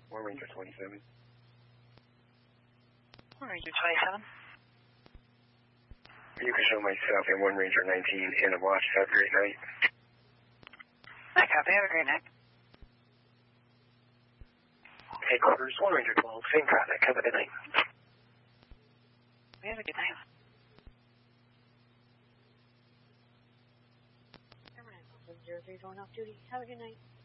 One Ranger 27. One Ranger 27. You can show myself and One Ranger 19 in a watch. Have a great night. I copy. Have a great night. Headquarters, One Ranger 12. Same traffic. Have a good night. We have a good night. Airman 03 going off duty. Have a good night.